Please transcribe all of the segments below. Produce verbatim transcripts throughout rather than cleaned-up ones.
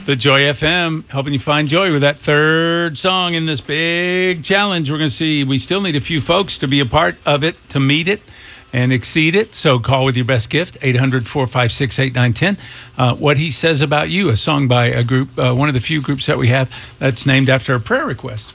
The Joy F M, helping you find joy with that third song in this big challenge. We're going to see, we still need a few folks to be a part of it, to meet it and exceed it. So call with your best gift, eight hundred, four five six, eight nine one zero. Uh, What He Says About You, a song by a group, uh, one of the few groups that we have that's named after a prayer request.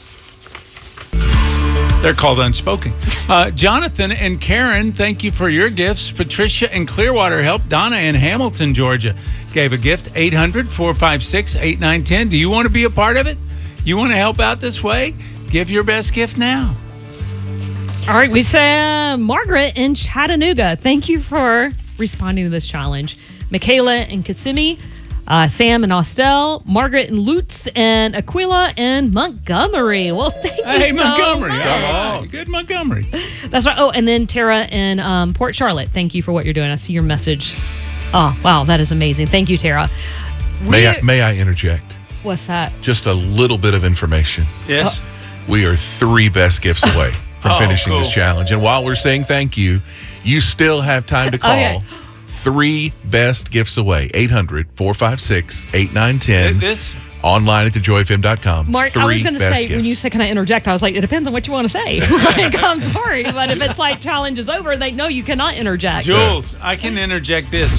They're called Unspoken. Uh, Jonathan and Karen, thank you for your gifts. Patricia in Clearwater helped. Donna in Hamilton, Georgia, gave a gift, eight hundred, four five six, eight nine one zero. Do you want to be a part of it? You want to help out this way? Give your best gift now. All right, we say uh, Margaret in Chattanooga. Thank you for responding to this challenge. Michaela in Kissimmee, uh, Sam in Austell, Margaret in Lutz, and Aquila in Montgomery. Well, thank you Hey, so Montgomery. much. Oh, good Montgomery. That's right. Oh, and then Tara in um, Port Charlotte. Thank you for what you're doing. I see your message. Oh, wow, that is amazing. Thank you, Tara. May I, may I interject? What's that? Just a little bit of information. Yes. We are three best gifts away from Oh, finishing cool. this challenge. And while we're saying thank you, you still have time to call. Okay. Three best gifts away. eight hundred, four five six, eight nine one zero. This? Online at the joy f m dot com. Mark, Three I was going to best say, when gifts. you said, can I interject? I was like, it depends on what you want to say. Like, I'm sorry, but if it's like challenge is over, they know you cannot interject. Jules, I can interject this.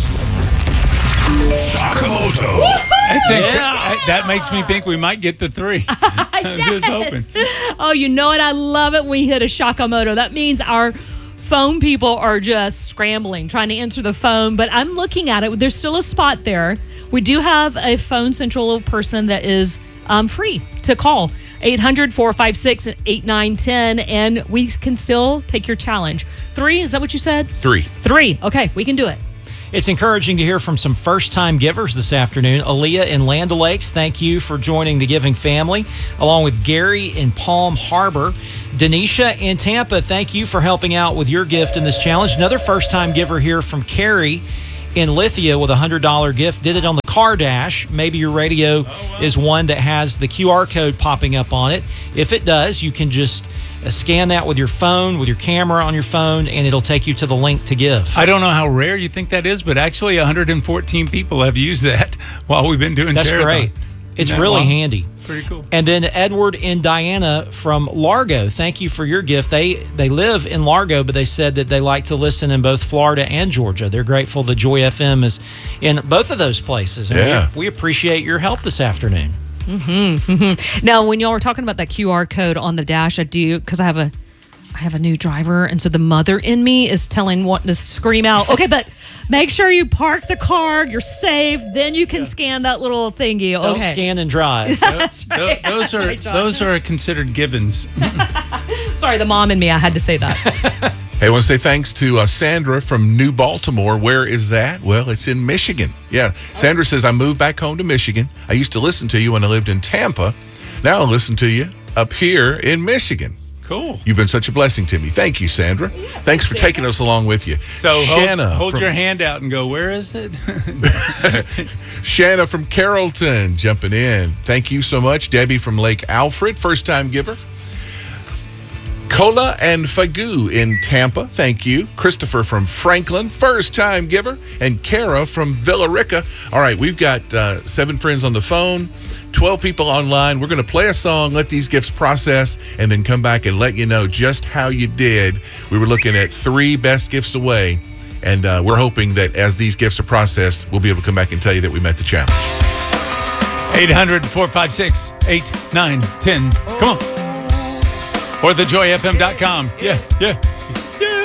Sakamoto. That's inc- That makes me think we might get the three. I'm just hoping. Oh, you know what? I love it when we hit a Shakamoto. That means our phone people are just scrambling, trying to answer the phone. But I'm looking at it. There's still a spot there. We do have a Phone Central person that is um, free to call. eight hundred, four five six, eight nine one zero. And we can still take your challenge. Three? Is that what you said? Three. Three. Okay, we can do it. It's encouraging to hear from some first-time givers this afternoon. Aaliyah in Land O'Lakes, thank you for joining the giving family, along with Gary in Palm Harbor. Denisha in Tampa, thank you for helping out with your gift in this challenge. Another first-time giver here from Carrie in Lithia with a one hundred dollars gift. Did it on the car dash. Maybe your radio oh, wow. is one that has the Q R code popping up on it. If it does, you can just Uh, scan that with your phone, with your camera on your phone, and it'll take you to the link to give. I don't know how rare you think that is, but actually one hundred fourteen people have used that while we've been doing That's Charathon. great. It's Isn't that really long? handy. Pretty cool. And then Edward and Diana from Largo, thank you for your gift. They they live in Largo, but they said that they like to listen in both Florida and Georgia. They're grateful the Joy F M is in both of those places. And Yeah. we, we appreciate your help this afternoon. Mm-hmm, mm-hmm. Now, when y'all were talking about that Q R code on the dash, I do, because I have a I have a new driver, and so the mother in me is telling, wanting to scream out, okay, but make sure you park the car, you're safe, then you can yeah. scan that little thingy. Don't okay. scan and drive. That's right. Those That's are right, John. those are considered givens. Sorry, the mom in me, I had to say that. Hey, I want to say thanks to uh, Sandra from New Baltimore. Where is that? Well, it's in Michigan. Yeah. Sandra says, I moved back home to Michigan. I used to listen to you when I lived in Tampa. Now I listen to you up here in Michigan. Cool. You've been such a blessing to me. Thank you, Sandra. Yeah, thanks for Sandra. taking us along with you. So Shanna hold, hold from, your hand out and go, where is it? Shanna from Carrollton jumping in. Thank you so much. Debbie from Lake Alfred, first-time giver. Cola and Fagu in Tampa, thank you. Christopher from Franklin, first-time giver. And Kara from Villa Rica. All right, we've got uh, seven friends on the phone, twelve people online. We're going to play a song, let these gifts process, and then come back and let you know just how you did. We were looking at three best gifts away, and uh, we're hoping that as these gifts are processed, we'll be able to come back and tell you that we met the challenge. eight hundred, four five six, eight nine one zero. Come on. Or the joy f m dot com. Yeah, yeah.